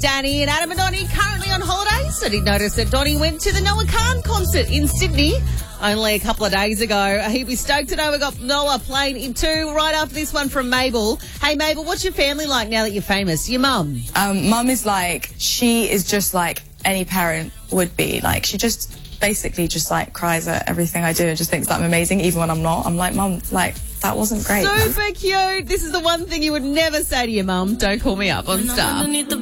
Danny and Adam and Donnie currently on holidays. I did notice that Donnie went to the Noah Khan concert in Sydney only a couple of days ago. He'd be stoked to know we got Noah playing in two right after this one from Mabel. Hey, Mabel, what's your family like now that you're famous? Your mum? Mum is like, she is just like any parent would be. Like, she just basically just like cries at everything I do and just thinks that I'm amazing, even when I'm not. I'm like, Mum, like, that wasn't great. Super cute. This is the one thing you would never say to your mum. Don't call me up on Star.